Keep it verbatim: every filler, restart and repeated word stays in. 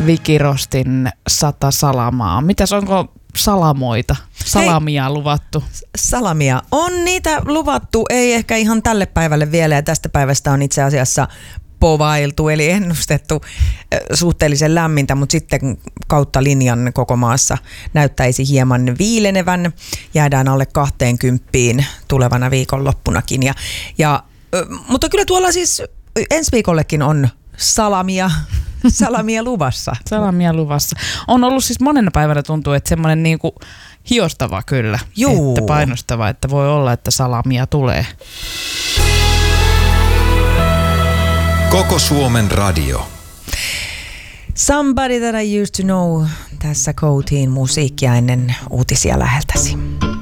Vikirostin sata salamaa. Mitäs, onko salamoita, salamia Hei, luvattu? Salamia. On niitä luvattu, ei ehkä ihan tälle päivälle vielä, ja tästä päivästä on itse asiassa povailtu, eli ennustettu suhteellisen lämmintä, mutta sitten kautta linjan koko maassa näyttäisi hieman viilenevän. Jäädään alle kahteenkymppiin tulevana viikonloppunakin. Ja, ja, mutta kyllä tuolla siis ensi viikollekin on salamia, salamia luvassa. Salamia luvassa. On ollut siis monena päivänä tuntuu, että semmoinen niinku hiostava kyllä, Juu. että painostava, että voi olla, että salamia tulee. Koko Suomen radio. Somebody that I used to know. Tässä Coatiin musiikkia ennen uutisia läheltäsi.